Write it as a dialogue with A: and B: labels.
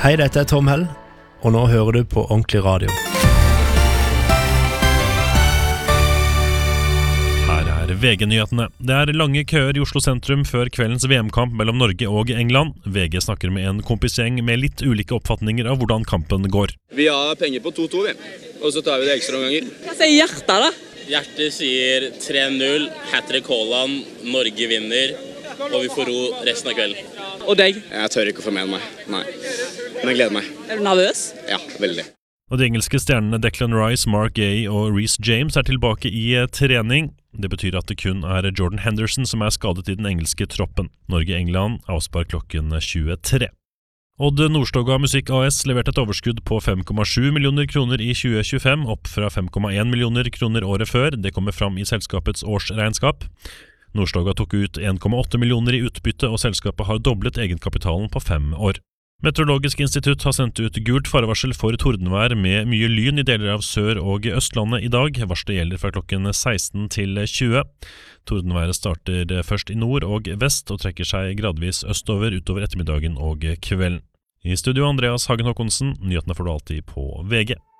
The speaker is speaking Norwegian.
A: Hei, dette er Tom Hell, og nå hører du på Ordentlig Radio.
B: Her er VG-nyhetene. Det er lange køer i Oslo sentrum før kveldens VM-kamp mellom Norge og England. VG snakker med en kompisgjeng med litt ulike oppfatninger av hvordan kampen går.
C: Vi har penger på 2-2, vi. Og så tar vi det ekstra ganger.
D: Hva sier hjertet da?
E: Hjertet sier 3-0, hat-trick Haaland, Norge vinner, og vi får ro resten av kvelden.
D: Og deg?
C: Jeg tør ikke å formene meg, nei. Men jeg gleder meg.
D: Er du nervøs?
C: Ja, veldig.
B: Og de engelske stjernene Declan Rice, Mark Gay og Reece James er tilbake i trening. Det betyr at det kun er Jordan Henderson som er skadet i den engelske troppen. Norge-England avspark klokken 23. Odd Nordstoga Musikk AS leverte et overskudd på 5,7 millioner kroner i 2025, opp fra 5,1 millioner kroner året før. Det kommer fram i selskapets årsregnskap. Nordstoga tok ut 1,8 millioner i utbytte, og selskapet har doblet egenkapitalen på 5 år. Meteorologisk institutt har sendt ut gult farevarsel for tordenvær med mye lyn i deler av Sør- og Østlandet i dag. Varselet gjelder fra klokken 16 til 20. Tordenværet starter først i nord og vest og trekker seg gradvis østover utover ettermiddagen og kvelden. I studio Andreas Hagen Håkonsen, nyhetene får du alltid på VG.